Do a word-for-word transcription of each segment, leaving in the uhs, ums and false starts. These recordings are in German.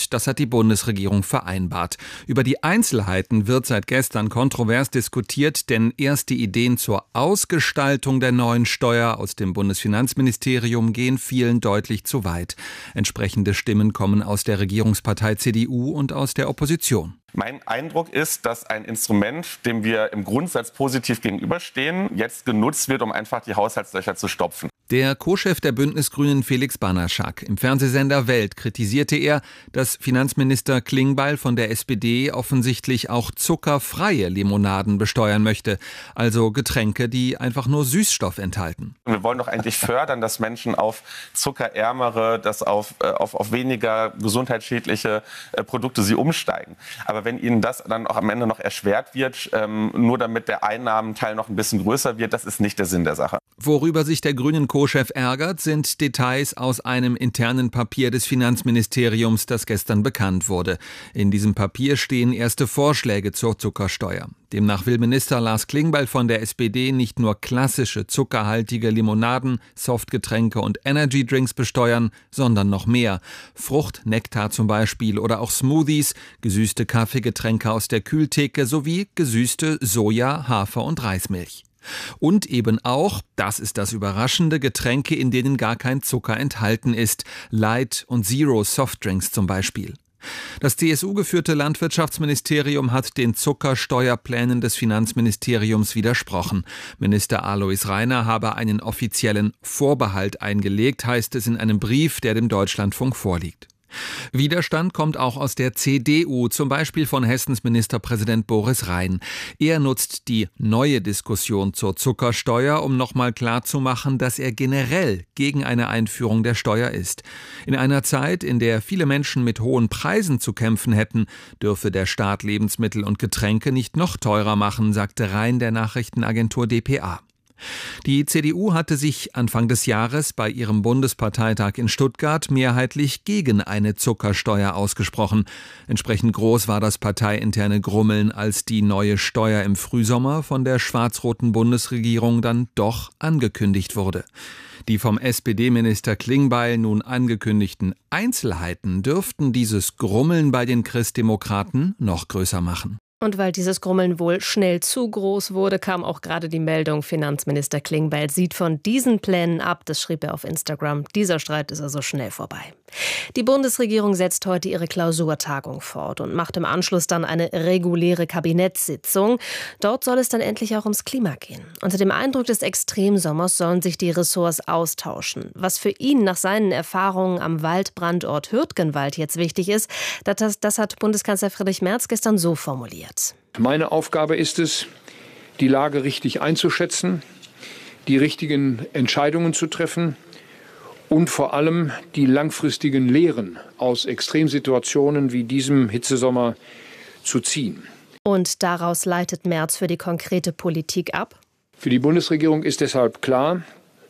und das hat die Bundesregierung vereinbart. Über die Einzelheiten wird seit gestern kontrovers diskutiert, denn erste Ideen zur Ausgestaltung der neuen Steuer aus dem Bundesfinanzministerium gehen vielen deutlich zu weit. Entsprechende Stimmen kommen aus der Regierungspartei C D U und aus der Opposition. Mein Eindruck ist, dass ein Instrument, dem wir im Grundsatz positiv gegenüberstehen, jetzt genutzt wird, um einfach die Haushaltslöcher zu stopfen. Der Co-Chef der Bündnisgrünen Felix Banaschak. Im Fernsehsender Welt kritisierte er, dass Finanzminister Klingbeil von der S P D offensichtlich auch zuckerfreie Limonaden besteuern möchte. Also Getränke, die einfach nur Süßstoff enthalten. Wir wollen doch eigentlich fördern, dass Menschen auf zuckerärmere, dass auf, äh, auf, auf weniger gesundheitsschädliche äh, Produkte sie umsteigen. Aber wenn ihnen das dann auch am Ende noch erschwert wird, ähm, nur damit der Einnahmenteil noch ein bisschen größer wird, das ist nicht der Sinn der Sache. Worüber sich der grünen Co-Chef ärgert, sind Details aus einem internen Papier des Finanzministeriums, das gestern bekannt wurde. In diesem Papier stehen erste Vorschläge zur Zuckersteuer. Demnach will Minister Lars Klingbeil von der S P D nicht nur klassische zuckerhaltige Limonaden, Softgetränke und Energydrinks besteuern, sondern noch mehr. Frucht, Nektar zum Beispiel oder auch Smoothies, gesüßte Kaffeegetränke aus der Kühltheke sowie gesüßte Soja-, Hafer- und Reismilch. Und eben auch, das ist das Überraschende, Getränke, in denen gar kein Zucker enthalten ist. Light- und Zero-Softdrinks zum Beispiel. Das C S U-geführte Landwirtschaftsministerium hat den Zuckersteuerplänen des Finanzministeriums widersprochen. Minister Alois Rainer habe einen offiziellen Vorbehalt eingelegt, heißt es in einem Brief, der dem Deutschlandfunk vorliegt. Widerstand kommt auch aus der C D U, zum Beispiel von Hessens Ministerpräsident Boris Rhein. Er nutzt die neue Diskussion zur Zuckersteuer, um nochmal klarzumachen, dass er generell gegen eine Einführung der Steuer ist. In einer Zeit, in der viele Menschen mit hohen Preisen zu kämpfen hätten, dürfe der Staat Lebensmittel und Getränke nicht noch teurer machen, sagte Rhein der Nachrichtenagentur D P A. Die C D U hatte sich Anfang des Jahres bei ihrem Bundesparteitag in Stuttgart mehrheitlich gegen eine Zuckersteuer ausgesprochen. Entsprechend groß war das parteiinterne Grummeln, als die neue Steuer im Frühsommer von der schwarz-roten Bundesregierung dann doch angekündigt wurde. Die vom S P D-Minister Klingbeil nun angekündigten Einzelheiten dürften dieses Grummeln bei den Christdemokraten noch größer machen. Und weil dieses Grummeln wohl schnell zu groß wurde, kam auch gerade die Meldung, Finanzminister Klingbeil sieht von diesen Plänen ab. Das schrieb er auf Instagram. Dieser Streit ist also schnell vorbei. Die Bundesregierung setzt heute ihre Klausurtagung fort und macht im Anschluss dann eine reguläre Kabinettssitzung. Dort soll es dann endlich auch ums Klima gehen. Unter dem Eindruck des Extremsommers sollen sich die Ressorts austauschen. Was für ihn nach seinen Erfahrungen am Waldbrandort Hürtgenwald jetzt wichtig ist, das, das hat Bundeskanzler Friedrich Merz gestern so formuliert. Meine Aufgabe ist es, die Lage richtig einzuschätzen, die richtigen Entscheidungen zu treffen und vor allem die langfristigen Lehren aus Extremsituationen wie diesem Hitzesommer zu ziehen. Und daraus leitet Merz für die konkrete Politik ab? Für die Bundesregierung ist deshalb klar,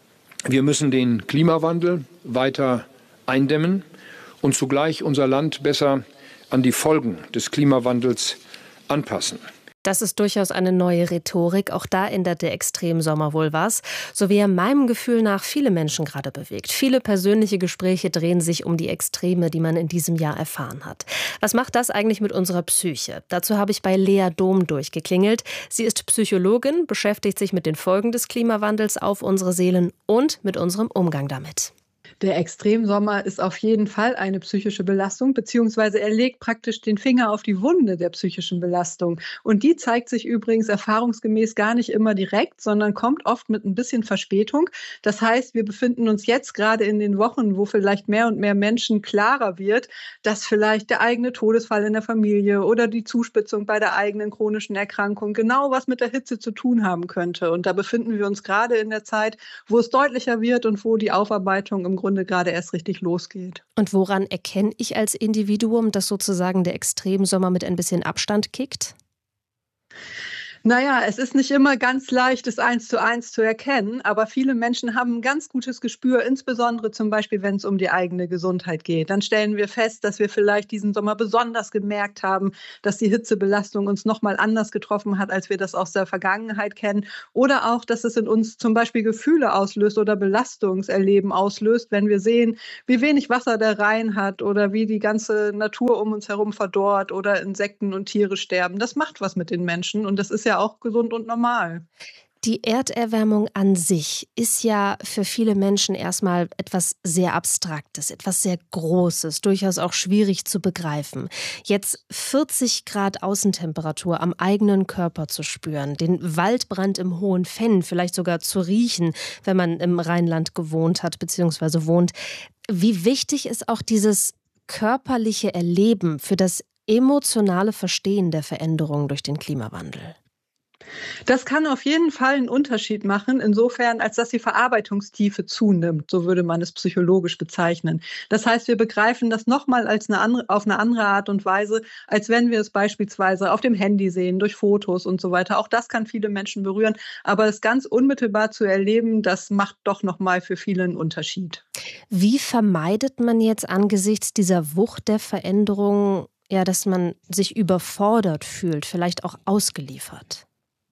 wir müssen den Klimawandel weiter eindämmen und zugleich unser Land besser an die Folgen des Klimawandels anpassen. Das ist durchaus eine neue Rhetorik. Auch da ändert der Extremsommer wohl was. So wie er meinem Gefühl nach viele Menschen gerade bewegt. Viele persönliche Gespräche drehen sich um die Extreme, die man in diesem Jahr erfahren hat. Was macht das eigentlich mit unserer Psyche? Dazu habe ich bei Lea Dom durchgeklingelt. Sie ist Psychologin, beschäftigt sich mit den Folgen des Klimawandels auf unsere Seelen und mit unserem Umgang damit. Der Extremsommer ist auf jeden Fall eine psychische Belastung, beziehungsweise er legt praktisch den Finger auf die Wunde der psychischen Belastung. Und die zeigt sich übrigens erfahrungsgemäß gar nicht immer direkt, sondern kommt oft mit ein bisschen Verspätung. Das heißt, wir befinden uns jetzt gerade in den Wochen, wo vielleicht mehr und mehr Menschen klarer wird, dass vielleicht der eigene Todesfall in der Familie oder die Zuspitzung bei der eigenen chronischen Erkrankung genau was mit der Hitze zu tun haben könnte. Und da befinden wir uns gerade in der Zeit, wo es deutlicher wird und wo die Aufarbeitung im Grunde gerade erst richtig losgeht. Und woran erkenne ich als Individuum, dass sozusagen der Extremsommer mit ein bisschen Abstand kickt? Naja, es ist nicht immer ganz leicht, es eins zu eins zu erkennen, aber viele Menschen haben ein ganz gutes Gespür, insbesondere zum Beispiel, wenn es um die eigene Gesundheit geht. Dann stellen wir fest, dass wir vielleicht diesen Sommer besonders gemerkt haben, dass die Hitzebelastung uns noch mal anders getroffen hat, als wir das aus der Vergangenheit kennen. Oder auch, dass es in uns zum Beispiel Gefühle auslöst oder Belastungserleben auslöst, wenn wir sehen, wie wenig Wasser der Rhein hat oder wie die ganze Natur um uns herum verdorrt oder Insekten und Tiere sterben. Das macht was mit den Menschen und das ist ja auch gesund und normal. Die Erderwärmung an sich ist ja für viele Menschen erstmal etwas sehr Abstraktes, etwas sehr Großes, durchaus auch schwierig zu begreifen. Jetzt vierzig Grad Außentemperatur am eigenen Körper zu spüren, den Waldbrand im Hohen Fenn vielleicht sogar zu riechen, wenn man im Rheinland gewohnt hat bzw. wohnt. Wie wichtig ist auch dieses körperliche Erleben für das emotionale Verstehen der Veränderungen durch den Klimawandel? Das kann auf jeden Fall einen Unterschied machen, insofern, als dass die Verarbeitungstiefe zunimmt, so würde man es psychologisch bezeichnen. Das heißt, wir begreifen das nochmal als eine andere, auf eine andere Art und Weise, als wenn wir es beispielsweise auf dem Handy sehen, durch Fotos und so weiter. Auch das kann viele Menschen berühren, aber es ganz unmittelbar zu erleben, das macht doch nochmal für viele einen Unterschied. Wie vermeidet man jetzt angesichts dieser Wucht der Veränderungen, ja, dass man sich überfordert fühlt, vielleicht auch ausgeliefert?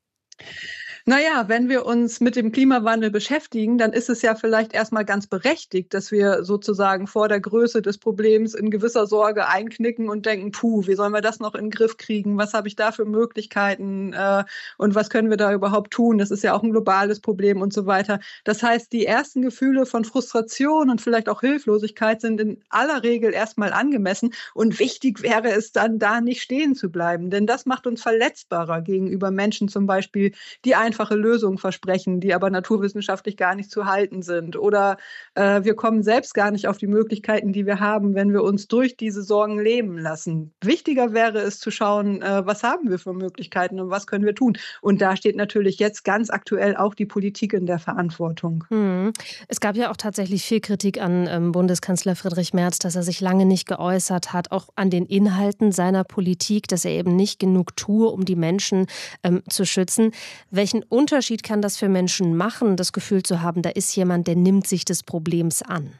Naja, wenn wir uns mit dem Klimawandel beschäftigen, dann ist es ja vielleicht erstmal ganz berechtigt, dass wir sozusagen vor der Größe des Problems in gewisser Sorge einknicken und denken, puh, wie sollen wir das noch in den Griff kriegen? Was habe ich da für Möglichkeiten äh, und was können wir da überhaupt tun? Das ist ja auch ein globales Problem und so weiter. Das heißt, die ersten Gefühle von Frustration und vielleicht auch Hilflosigkeit sind in aller Regel erstmal angemessen und wichtig wäre es dann, da nicht stehen zu bleiben, denn das macht uns verletzbarer gegenüber Menschen zum Beispiel, die einfach einfache Lösungen versprechen, die aber naturwissenschaftlich gar nicht zu halten sind. Oder äh, wir kommen selbst gar nicht auf die Möglichkeiten, die wir haben, wenn wir uns durch diese Sorgen lähmen lassen. Wichtiger wäre es zu schauen, äh, was haben wir für Möglichkeiten und was können wir tun. Und da steht natürlich jetzt ganz aktuell auch die Politik in der Verantwortung. Hm. Es gab ja auch tatsächlich viel Kritik an ähm, Bundeskanzler Friedrich Merz, dass er sich lange nicht geäußert hat, auch an den Inhalten seiner Politik, dass er eben nicht genug tue, um die Menschen ähm, zu schützen. Welchen Unterschied kann das für Menschen machen, das Gefühl zu haben, da ist jemand, der nimmt sich des Problems an?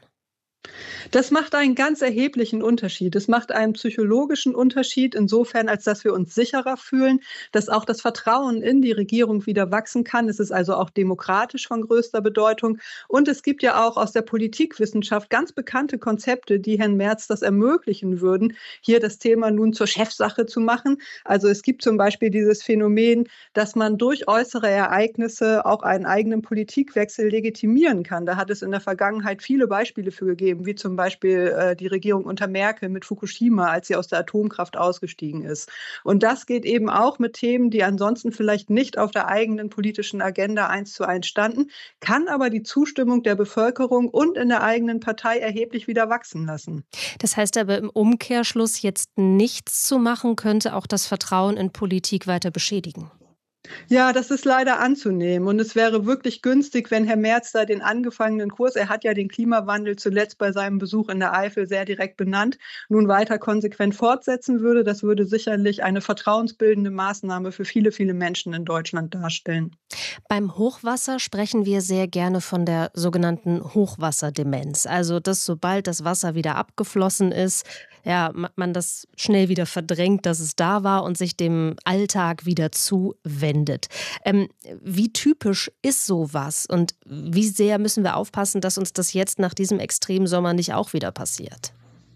Das macht einen ganz erheblichen Unterschied. Es macht einen psychologischen Unterschied insofern, als dass wir uns sicherer fühlen, dass auch das Vertrauen in die Regierung wieder wachsen kann. Es ist also auch demokratisch von größter Bedeutung. Und es gibt ja auch aus der Politikwissenschaft ganz bekannte Konzepte, die Herrn Merz das ermöglichen würden, hier das Thema nun zur Chefsache zu machen. Also es gibt zum Beispiel dieses Phänomen, dass man durch äußere Ereignisse auch einen eigenen Politikwechsel legitimieren kann. Da hat es in der Vergangenheit viele Beispiele für gegeben, wie zum Beispiel äh, die Regierung unter Merkel mit Fukushima, als sie aus der Atomkraft ausgestiegen ist. Und das geht eben auch mit Themen, die ansonsten vielleicht nicht auf der eigenen politischen Agenda eins zu eins standen, kann aber die Zustimmung der Bevölkerung und in der eigenen Partei erheblich wieder wachsen lassen. Das heißt aber im Umkehrschluss, jetzt nichts zu machen, könnte auch das Vertrauen in Politik weiter beschädigen. Ja, das ist leider anzunehmen. Und es wäre wirklich günstig, wenn Herr Merz da den angefangenen Kurs, er hat ja den Klimawandel zuletzt bei seinem Besuch in der Eifel sehr direkt benannt, nun weiter konsequent fortsetzen würde. Das würde sicherlich eine vertrauensbildende Maßnahme für viele, viele Menschen in Deutschland darstellen. Beim Hochwasser sprechen wir sehr gerne von der sogenannten Hochwasserdemenz. Also, dass sobald das Wasser wieder abgeflossen ist, ja, man das schnell wieder verdrängt, dass es da war und sich dem Alltag wieder zuwendet. Ähm, wie typisch ist sowas und wie sehr müssen wir aufpassen, dass uns das jetzt nach diesem Extremsommer nicht auch wieder passiert?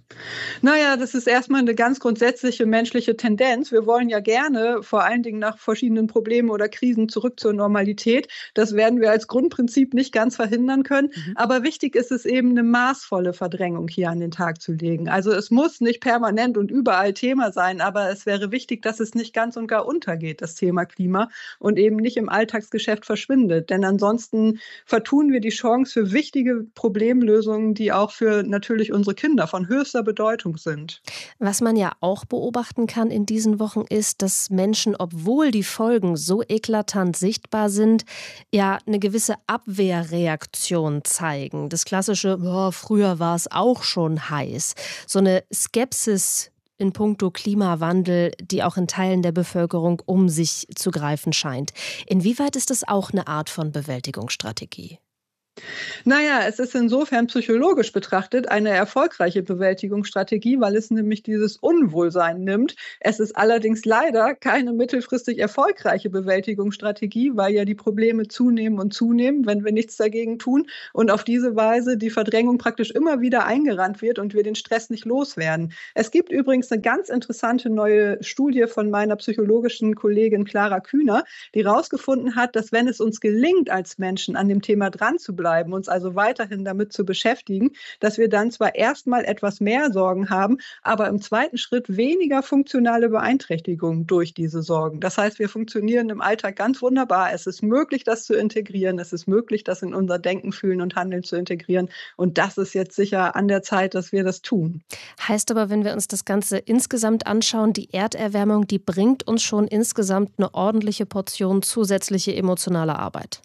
Naja, das ist erstmal eine ganz grundsätzliche menschliche Tendenz. Wir wollen ja gerne vor allen Dingen nach verschiedenen Problemen oder Krisen zurück zur Normalität. Das werden wir als Grundprinzip nicht ganz verhindern können. Mhm. Aber wichtig ist es eben, eine maßvolle Verdrängung hier an den Tag zu legen. Also es muss nicht permanent und überall Thema sein, aber es wäre wichtig, dass es nicht ganz und gar untergeht, das Thema Klima, und eben nicht im Alltagsgeschäft verschwindet. Denn ansonsten vertun wir die Chance für wichtige Problemlösungen, die auch für natürlich unsere Kinder von höchster Bedeutung sind. Was man ja auch beobachten kann in diesen Wochen ist, dass Menschen, obwohl die Folgen so eklatant sichtbar sind, ja eine gewisse Abwehrreaktion zeigen. Das klassische, oh, früher war es auch schon heiß. So eine Skepsis in puncto Klimawandel, die auch in Teilen der Bevölkerung um sich zu greifen scheint. Inwieweit ist das auch eine Art von Bewältigungsstrategie? Naja, es ist insofern psychologisch betrachtet eine erfolgreiche Bewältigungsstrategie, weil es nämlich dieses Unwohlsein nimmt. Es ist allerdings leider keine mittelfristig erfolgreiche Bewältigungsstrategie, weil ja die Probleme zunehmen und zunehmen, wenn wir nichts dagegen tun und auf diese Weise die Verdrängung praktisch immer wieder eingerannt wird und wir den Stress nicht loswerden. Es gibt übrigens eine ganz interessante neue Studie von meiner psychologischen Kollegin Clara Kühner, die herausgefunden hat, dass wenn es uns gelingt, als Menschen an dem Thema dran zu bleiben, bleiben, uns also weiterhin damit zu beschäftigen, dass wir dann zwar erstmal etwas mehr Sorgen haben, aber im zweiten Schritt weniger funktionale Beeinträchtigungen durch diese Sorgen. Das heißt, wir funktionieren im Alltag ganz wunderbar. Es ist möglich, das zu integrieren. Es ist möglich, das in unser Denken, Fühlen und Handeln zu integrieren. Und das ist jetzt sicher an der Zeit, dass wir das tun. Heißt aber, wenn wir uns das Ganze insgesamt anschauen, die Erderwärmung, die bringt uns schon insgesamt eine ordentliche Portion zusätzliche emotionale Arbeit.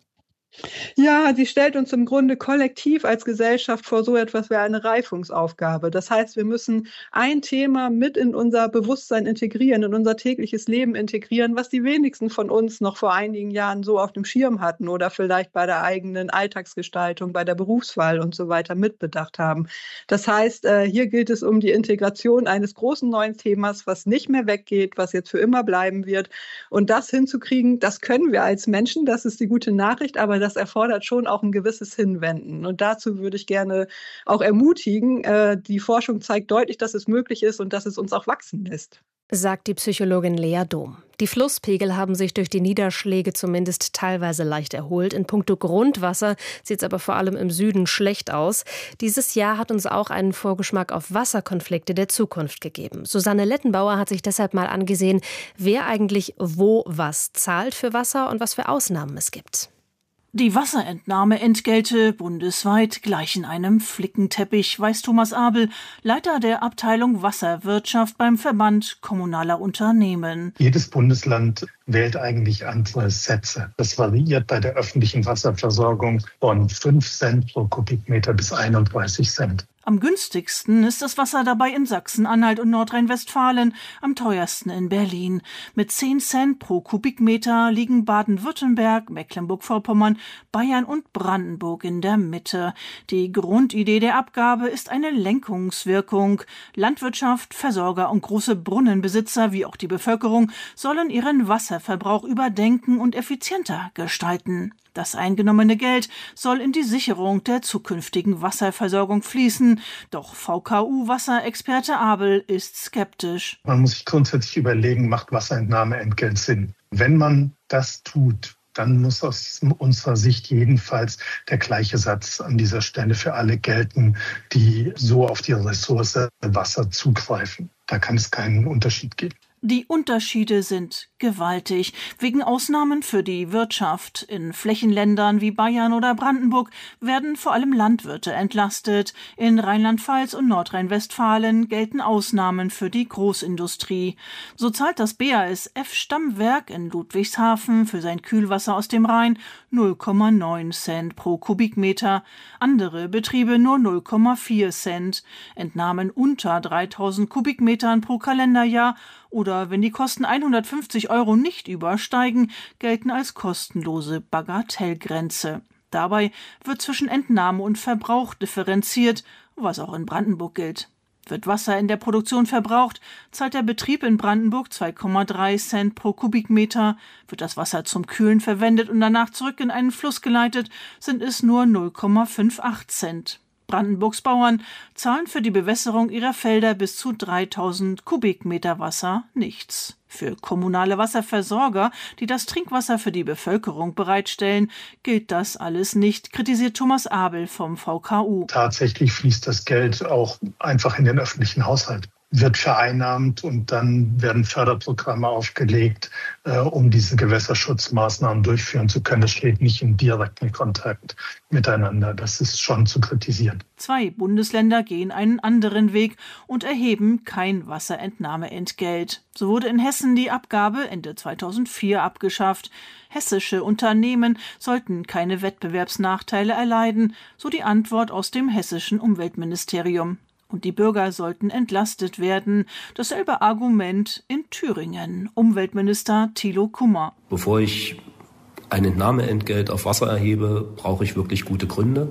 Ja, sie stellt uns im Grunde kollektiv als Gesellschaft vor so etwas wie eine Reifungsaufgabe. Das heißt, wir müssen ein Thema mit in unser Bewusstsein integrieren, in unser tägliches Leben integrieren, was die wenigsten von uns noch vor einigen Jahren so auf dem Schirm hatten oder vielleicht bei der eigenen Alltagsgestaltung, bei der Berufswahl und so weiter mitbedacht haben. Das heißt, hier gilt es um die Integration eines großen neuen Themas, was nicht mehr weggeht, was jetzt für immer bleiben wird. Und das hinzukriegen, das können wir als Menschen, das ist die gute Nachricht, aber das erfordert schon auch ein gewisses Hinwenden. Und dazu würde ich gerne auch ermutigen. Die Forschung zeigt deutlich, dass es möglich ist und dass es uns auch wachsen lässt. Sagt die Psychologin Lea Dom. Die Flusspegel haben sich durch die Niederschläge zumindest teilweise leicht erholt. In puncto Grundwasser sieht es aber vor allem im Süden schlecht aus. Dieses Jahr hat uns auch einen Vorgeschmack auf Wasserkonflikte der Zukunft gegeben. Susanne Lettenbauer hat sich deshalb mal angesehen, wer eigentlich wo was zahlt für Wasser und was für Ausnahmen es gibt. Die Wasserentnahmeentgelte bundesweit gleichen einem Flickenteppich, weiß Thomas Abel, Leiter der Abteilung Wasserwirtschaft beim Verband Kommunaler Unternehmen. Jedes Bundesland wählt eigentlich andere Sätze. Das variiert bei der öffentlichen Wasserversorgung von fünf Cent pro Kubikmeter bis einunddreißig Cent. Am günstigsten ist das Wasser dabei in Sachsen-Anhalt und Nordrhein-Westfalen, am teuersten in Berlin. Mit zehn Cent pro Kubikmeter liegen Baden-Württemberg, Mecklenburg-Vorpommern, Bayern und Brandenburg in der Mitte. Die Grundidee der Abgabe ist eine Lenkungswirkung. Landwirtschaft, Versorger und große Brunnenbesitzer wie auch die Bevölkerung sollen ihren Wasserverbrauch überdenken und effizienter gestalten. Das eingenommene Geld soll in die Sicherung der zukünftigen Wasserversorgung fließen. Doch V K U-Wasserexperte Abel ist skeptisch. Man muss sich grundsätzlich überlegen, macht Wasserentnahmeentgelt Sinn? Wenn man das tut, dann muss aus unserer Sicht jedenfalls der gleiche Satz an dieser Stelle für alle gelten, die so auf die Ressource Wasser zugreifen. Da kann es keinen Unterschied geben. Die Unterschiede sind gewaltig. Wegen Ausnahmen für die Wirtschaft in Flächenländern wie Bayern oder Brandenburg werden vor allem Landwirte entlastet. In Rheinland-Pfalz und Nordrhein-Westfalen gelten Ausnahmen für die Großindustrie. So zahlt das B A S F-Stammwerk in Ludwigshafen für sein Kühlwasser aus dem Rhein null Komma neun Cent pro Kubikmeter. Andere Betriebe nur null Komma vier Cent. Entnahmen unter dreitausend Kubikmetern pro Kalenderjahr oder wenn die Kosten hundertfünfzig Euro nicht übersteigen, gelten als kostenlose Bagatellgrenze. Dabei wird zwischen Entnahme und Verbrauch differenziert, was auch in Brandenburg gilt. Wird Wasser in der Produktion verbraucht, zahlt der Betrieb in Brandenburg zwei Komma drei Cent pro Kubikmeter. Wird das Wasser zum Kühlen verwendet und danach zurück in einen Fluss geleitet, sind es nur null Komma achtundfünfzig Cent. Brandenburgs Bauern zahlen für die Bewässerung ihrer Felder bis zu dreitausend Kubikmeter Wasser nichts. Für kommunale Wasserversorger, die das Trinkwasser für die Bevölkerung bereitstellen, gilt das alles nicht, kritisiert Thomas Abel vom V K U. Tatsächlich fließt das Geld auch einfach in den öffentlichen Haushalt, wird vereinnahmt und dann werden Förderprogramme aufgelegt, äh, um diese Gewässerschutzmaßnahmen durchführen zu können. Das steht nicht in direkten Kontakt miteinander. Das ist schon zu kritisieren. Zwei Bundesländer gehen einen anderen Weg und erheben kein Wasserentnahmeentgelt. So wurde in Hessen die Abgabe Ende zweitausendvier abgeschafft. Hessische Unternehmen sollten keine Wettbewerbsnachteile erleiden, so die Antwort aus dem hessischen Umweltministerium. und die Bürger sollten entlastet werden. Dasselbe Argument in Thüringen. Umweltminister Thilo Kummer. Bevor ich ein Entnahmeentgelt auf Wasser erhebe, brauche ich wirklich gute Gründe.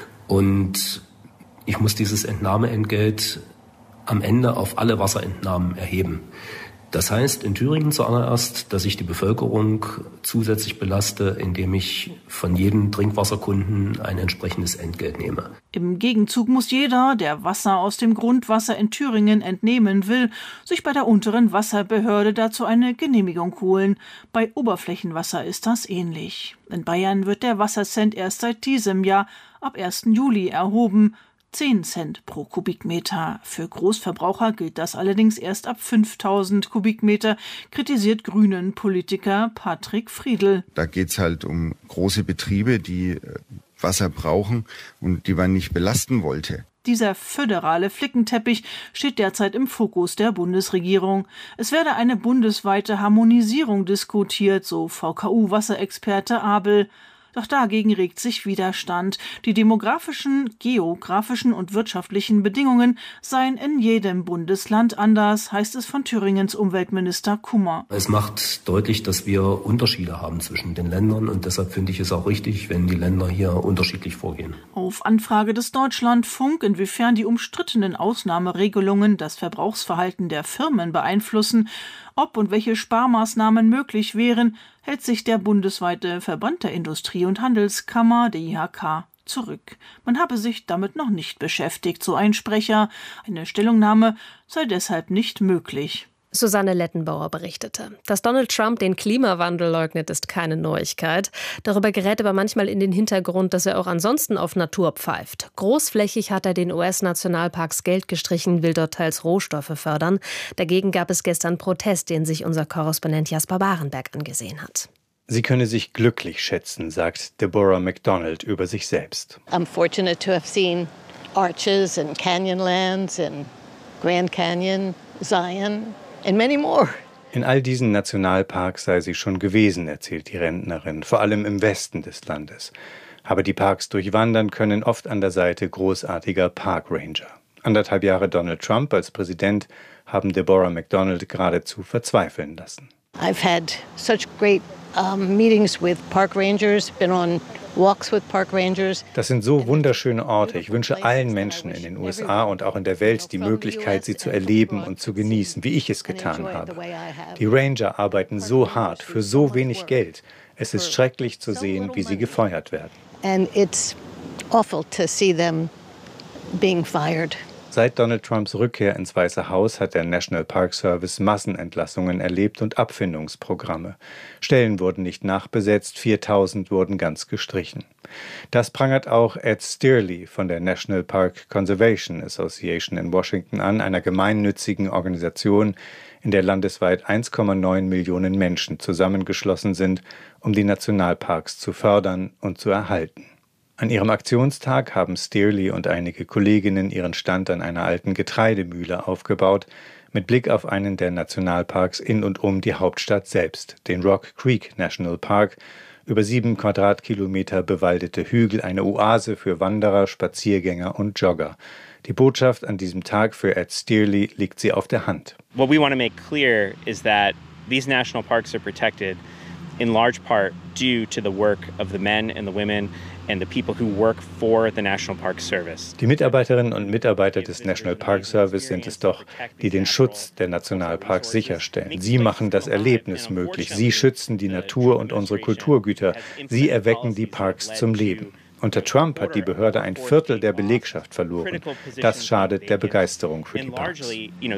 Und ich muss dieses Entnahmeentgelt am Ende auf alle Wasserentnahmen erheben. Das heißt in Thüringen zuallererst, dass ich die Bevölkerung zusätzlich belaste, indem ich von jedem Trinkwasserkunden ein entsprechendes Entgelt nehme. Im Gegenzug muss jeder, der Wasser aus dem Grundwasser in Thüringen entnehmen will, sich bei der unteren Wasserbehörde dazu eine Genehmigung holen. Bei Oberflächenwasser ist das ähnlich. In Bayern wird der Wassercent erst seit diesem Jahr ab ersten Juli erhoben. zehn Cent pro Kubikmeter. Für Großverbraucher gilt das allerdings erst ab fünftausend Kubikmeter, kritisiert Grünen-Politiker Patrick Friedl. Da geht es halt um große Betriebe, die Wasser brauchen und die man nicht belasten wollte. Dieser föderale Flickenteppich steht derzeit im Fokus der Bundesregierung. Es werde eine bundesweite Harmonisierung diskutiert, so V K U-Wasserexperte Abel. Doch dagegen regt sich Widerstand. Die demografischen, geografischen und wirtschaftlichen Bedingungen seien in jedem Bundesland anders, heißt es von Thüringens Umweltminister Kummer. Es macht deutlich, dass wir Unterschiede haben zwischen den Ländern und deshalb finde ich es auch richtig, wenn die Länder hier unterschiedlich vorgehen. Auf Anfrage des Deutschlandfunk, inwiefern die umstrittenen Ausnahmeregelungen das Verbrauchsverhalten der Firmen beeinflussen, ob und welche Sparmaßnahmen möglich wären, hält sich der bundesweite Verband der Industrie- und Handelskammer, der I H K, zurück. Man habe sich damit noch nicht beschäftigt, so ein Sprecher. Eine Stellungnahme sei deshalb nicht möglich. Susanne Lettenbauer berichtete. Dass Donald Trump den Klimawandel leugnet, ist keine Neuigkeit. Darüber gerät aber manchmal in den Hintergrund, dass er auch ansonsten auf Natur pfeift. Großflächig hat er den U S-Nationalparks Geld gestrichen, will dort teils Rohstoffe fördern. Dagegen gab es gestern Protest, den sich unser Korrespondent Jasper Barenberg angesehen hat. Sie könne sich glücklich schätzen, sagt Deborah McDonald über sich selbst. I'm fortunate to have seen Arches and Canyonlands and Grand Canyon, Zion and many more. In all diesen Nationalparks sei sie schon gewesen, erzählt die Rentnerin, vor allem im Westen des Landes. Aber die Parks durchwandern können oft an der Seite großartiger Parkranger. Anderthalb Jahre Donald Trump als Präsident haben Deborah McDonald geradezu verzweifeln lassen. I've had such great um, meetings with park rangers, been on walks with park rangers. Das sind so wunderschöne Orte. Ich wünsche allen Menschen in den U S A und auch in der Welt die Möglichkeit, sie zu erleben und zu genießen, wie ich es getan habe. Die Ranger arbeiten so hart für so wenig Geld. Es ist schrecklich zu sehen, wie sie gefeuert werden. And it's awful to see them being fired. Seit Donald Trumps Rückkehr ins Weiße Haus hat der National Park Service Massenentlassungen erlebt und Abfindungsprogramme. Stellen wurden nicht nachbesetzt, viertausend wurden ganz gestrichen. Das prangert auch Ed Stearley von der National Park Conservation Association in Washington an, einer gemeinnützigen Organisation, in der landesweit eins Komma neun Millionen Menschen zusammengeschlossen sind, um die Nationalparks zu fördern und zu erhalten. An ihrem Aktionstag haben Stearley und einige Kolleginnen ihren Stand an einer alten Getreidemühle aufgebaut, mit Blick auf einen der Nationalparks in und um die Hauptstadt selbst, den Rock Creek National Park, über sieben Quadratkilometer bewaldete Hügel, eine Oase für Wanderer, Spaziergänger und Jogger. Die Botschaft an diesem Tag für Ed Stearley liegt sie auf der Hand. What we want to make clear is that these national parks are protected in large part due to the work of the men and the women and the people who work for the National Park Service. Die Mitarbeiterinnen und Mitarbeiter des National Park Service sind es doch, die den Schutz der Nationalparks sicherstellen. Sie machen das Erlebnis möglich. Sie schützen die Natur und unsere Kulturgüter. Sie erwecken die Parks zum Leben. Unter Trump hat die Behörde ein Viertel der Belegschaft verloren. Das schadet der Begeisterung für die Parks.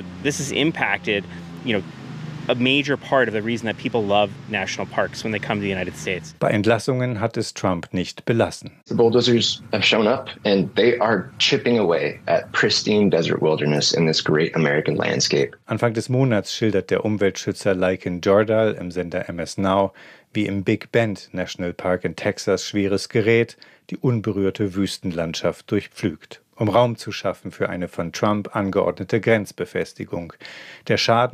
A major part of the reason that people love national parks when they come to the United States. Bei Entlassungen hat es Trump nicht belassen. The bulldozers have shown up and they are chipping away at pristine desert wilderness in this great American landscape. Anfang des Monats schildert der Umweltschützer Lycan Jordal im Sender M S Now, wie im Big Bend National Park in Texas schweres Gerät die unberührte Wüstenlandschaft durchpflügt, um Raum zu schaffen für eine von Trump angeordnete Grenzbefestigung. Der Schaden: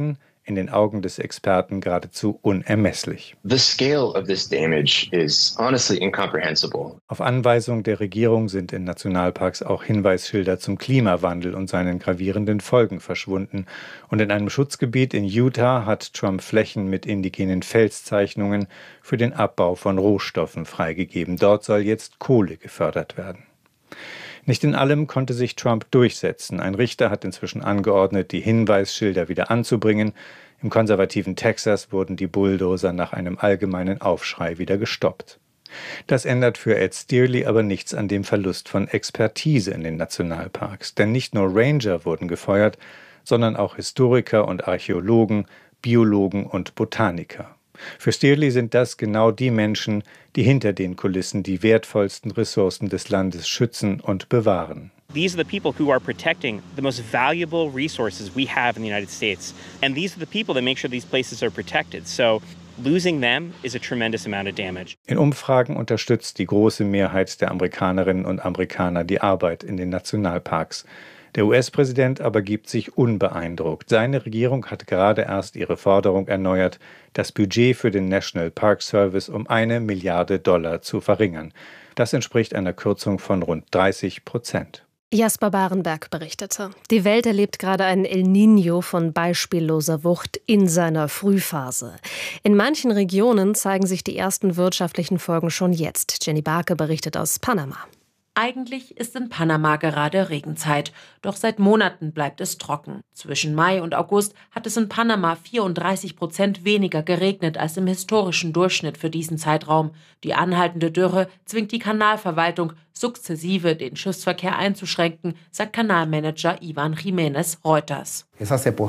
in den Augen des Experten geradezu unermesslich. The scale of this damage is honestly incomprehensible. Auf Anweisung der Regierung sind in Nationalparks auch Hinweisschilder zum Klimawandel und seinen gravierenden Folgen verschwunden. Und in einem Schutzgebiet in Utah hat Trump Flächen mit indigenen Felszeichnungen für den Abbau von Rohstoffen freigegeben. Dort soll jetzt Kohle gefördert werden. Nicht in allem konnte sich Trump durchsetzen. Ein Richter hat inzwischen angeordnet, die Hinweisschilder wieder anzubringen. Im konservativen Texas wurden die Bulldozer nach einem allgemeinen Aufschrei wieder gestoppt. Das ändert für Ed Stearley aber nichts an dem Verlust von Expertise in den Nationalparks. Denn nicht nur Ranger wurden gefeuert, sondern auch Historiker und Archäologen, Biologen und Botaniker. Für Stearley sind das genau die Menschen, die hinter den Kulissen die wertvollsten Ressourcen des Landes schützen und bewahren. These are the people who are protecting the most valuable resources we have in the United States. And these are the people that make sure these places are protected. So losing them is a tremendous amount of damage. In Umfragen unterstützt die große Mehrheit der Amerikanerinnen und Amerikaner die Arbeit in den Nationalparks. Der U S-Präsident aber gibt sich unbeeindruckt. Seine Regierung hat gerade erst ihre Forderung erneuert, das Budget für den National Park Service um eine Milliarde Dollar zu verringern. Das entspricht einer Kürzung von rund dreißig Prozent. Jasper Barenberg berichtete. Die Welt erlebt gerade einen El Niño von beispielloser Wucht in seiner Frühphase. In manchen Regionen zeigen sich die ersten wirtschaftlichen Folgen schon jetzt. Jenny Barke berichtet aus Panama. Eigentlich ist in Panama gerade Regenzeit, doch seit Monaten bleibt es trocken. Zwischen Mai und August hat es in Panama vierunddreißig Prozent weniger geregnet als im historischen Durchschnitt für diesen Zeitraum. Die anhaltende Dürre zwingt die Kanalverwaltung, sukzessive den Schiffsverkehr einzuschränken, sagt Kanalmanager Ivan Jiménez Reuters. Wir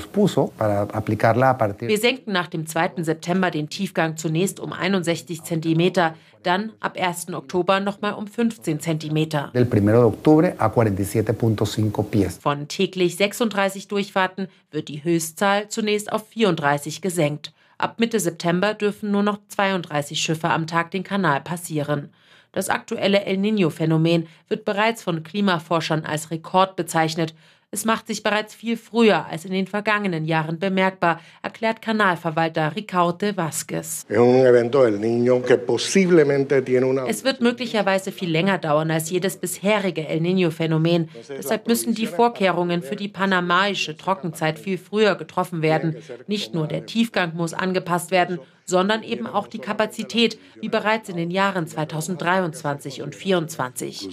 senken nach dem zweiten September den Tiefgang zunächst um einundsechzig Zentimeter, dann ab ersten Oktober nochmal um fünfzehn Zentimeter. Von täglich sechsunddreißig Durchfahrten wird die Höchstzahl zunächst auf vierunddreißig gesenkt. Ab Mitte September dürfen nur noch zweiunddreißig Schiffe am Tag den Kanal passieren. Das aktuelle El Niño-Phänomen wird bereits von Klimaforschern als Rekord bezeichnet. Es macht sich bereits viel früher als in den vergangenen Jahren bemerkbar, erklärt Kanalverwalter Ricaurte Vázquez. Es wird möglicherweise viel länger dauern als jedes bisherige El Niño-Phänomen. Deshalb müssen die Vorkehrungen für die panamaische Trockenzeit viel früher getroffen werden. Nicht nur der Tiefgang muss angepasst werden, sondern eben auch die Kapazität, wie bereits in den Jahren zweitausenddreiundzwanzig und zweitausendvierundzwanzig.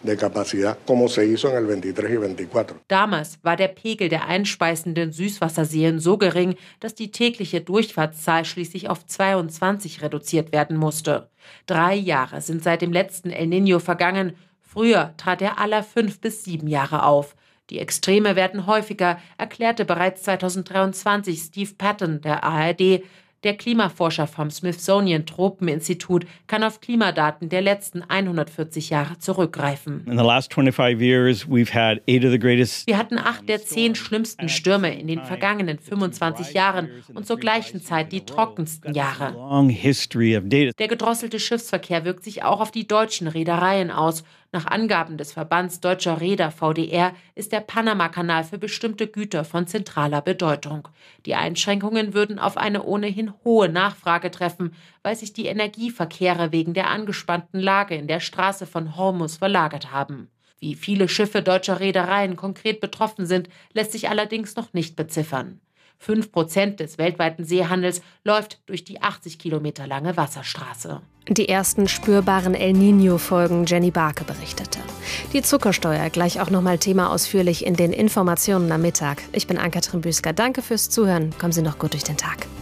Damals war der Pegel der einspeisenden Süßwasserseen so gering, dass die tägliche Durchfahrtszahl schließlich auf zweiundzwanzig reduziert werden musste. Drei Jahre sind seit dem letzten El Niño vergangen. Früher trat er alle fünf bis sieben Jahre auf. Die Extreme werden häufiger, erklärte bereits zweitausenddreiundzwanzig Steve Patton der A R D. Der Klimaforscher vom Smithsonian Tropeninstitut kann auf Klimadaten der letzten hundertvierzig Jahre zurückgreifen. In the last twenty-five years, we've had eight of the greatest. Wir hatten acht der zehn schlimmsten Stürme in den vergangenen fünfundzwanzig Jahren und zur gleichen Zeit die trockensten Jahre. Der gedrosselte Schiffsverkehr wirkt sich auch auf die deutschen Reedereien aus. Nach Angaben des Verbands Deutscher Reeder V D R ist der Panama-Kanal für bestimmte Güter von zentraler Bedeutung. Die Einschränkungen würden auf eine ohnehin hohe Nachfrage treffen, weil sich die Energieverkehre wegen der angespannten Lage in der Straße von Hormuz verlagert haben. Wie viele Schiffe deutscher Reedereien konkret betroffen sind, lässt sich allerdings noch nicht beziffern. Fünf Prozent des weltweiten Seehandels läuft durch die achtzig Kilometer lange Wasserstraße. Die ersten spürbaren El Niño-Folgen, Jenny Barke berichtete. Die Zuckersteuer, gleich auch nochmal Thema ausführlich in den Informationen am Mittag. Ich bin Ann-Kathrin Büsker. Danke fürs Zuhören. Kommen Sie noch gut durch den Tag.